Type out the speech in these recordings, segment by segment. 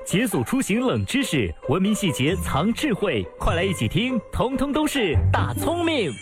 解锁出行冷知识，文明细节藏智慧，快来一起听，通通都是大聪明。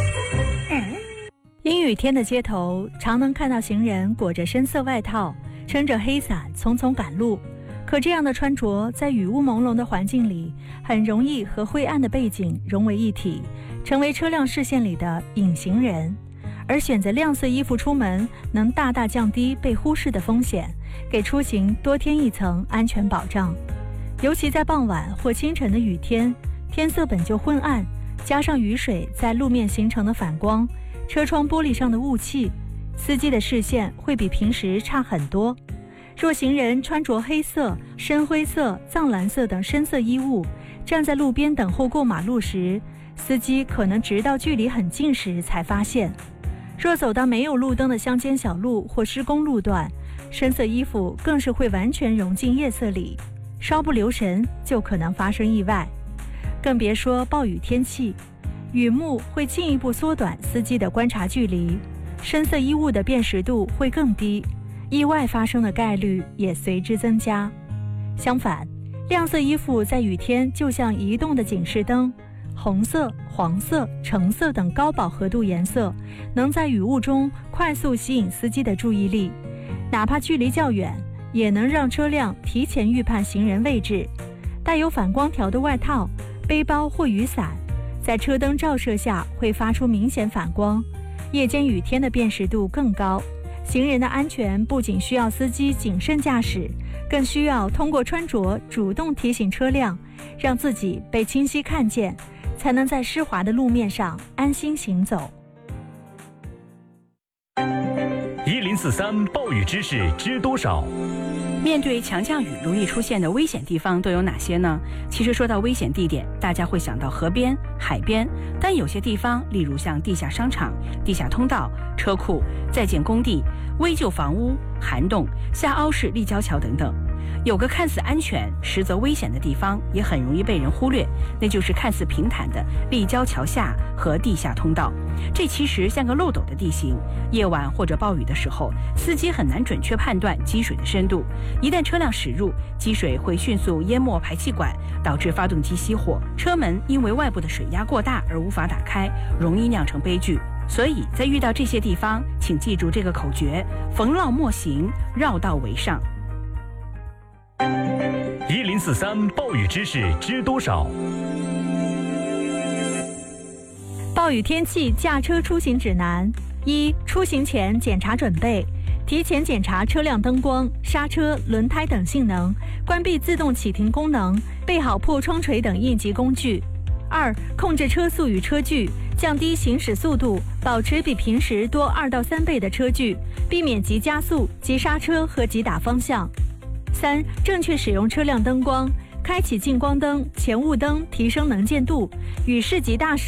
阴雨天的街头，常能看到行人裹着深色外套，撑着黑伞匆匆赶路。可这样的穿着在雨雾朦胧的环境里，很容易和灰暗的背景融为一体，成为车辆视线里的隐形人。而选择亮色衣服出门，能大大降低被忽视的风险，给出行多添一层安全保障。尤其在傍晚或清晨的雨天，天色本就昏暗，加上雨水在路面形成的反光，车窗玻璃上的雾气，司机的视线会比平时差很多。若行人穿着黑色、深灰色、藏蓝色等深色衣物，站在路边等候过马路时，司机可能直到距离很近时才发现。若走到没有路灯的乡间小路或施工路段，深色衣服更是会完全融进夜色里，稍不留神就可能发生意外。更别说暴雨天气，雨幕会进一步缩短司机的观察距离，深色衣物的辨识度会更低，意外发生的概率也随之增加。相反，亮色衣服在雨天就像移动的警示灯，红色、黄色、橙色等高饱和度颜色能在雨雾中快速吸引司机的注意力，哪怕距离较远，也能让车辆提前预判行人位置。带有反光条的外套、背包或雨伞，在车灯照射下会发出明显反光，夜间雨天的辨识度更高。行人的安全不仅需要司机谨慎驾驶，更需要通过穿着主动提醒车辆，让自己被清晰看见，才能在湿滑的路面上安心行走。 1043暴雨知识知多少？ 面对强降雨容易出现的危险地方都有哪些呢？其实说到危险地点，大家会想到河边、海边，但有些地方，例如像地下商场、地下通道、车库、在建工地、危旧房屋、涵洞、下凹式立交桥等等。有个看似安全实则危险的地方，也很容易被人忽略，那就是看似平坦的立交桥下和地下通道。这其实像个漏斗的地形，夜晚或者暴雨的时候，司机很难准确判断积水的深度。一旦车辆驶入，积水会迅速淹没排气管，导致发动机熄火，车门因为外部的水压过大而无法打开，容易酿成悲剧。所以在遇到这些地方，请记住这个口诀：逢涝莫行，绕道为上。 1043暴雨知识知多少？ 暴雨天气驾车出行指南：一、出行前检查准备，提前检查车辆灯光、刹车、轮胎等性能，关闭自动启停功能，备好破窗锤等应急工具。二、控制车速与车距，降低行驶速度，保持比平时多2到3倍的车距，避免急加速、急刹车和急打方向。三、正确使用车辆灯光，开启近光灯、前雾灯，提升能见度，与市集大时